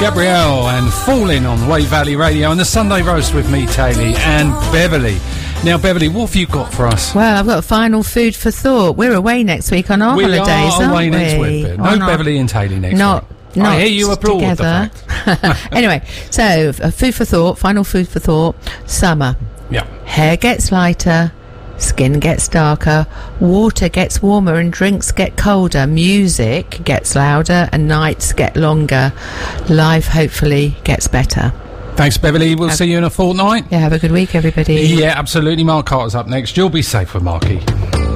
Gabrielle and Falling on Wave Valley Radio and the Sunday Roast with me, Taylor, and Beverly. Now, Beverly, what have you got for us? Well, I've got a final food for thought. We're away next week on our holidays, aren't we? We are away next week. No Beverly and Taylor next week. Not I hear you applaud together. The fact. Anyway, so food for thought, final food for thought, summer. Yeah. Hair gets lighter, skin gets darker, water gets warmer and drinks get colder, music gets louder and nights get longer. Life hopefully gets better. Thanks, Beverly. We'll see you in a fortnight. Yeah, have a good week, everybody. Yeah, absolutely. Mark Carter's up next. You'll be safe with Marky.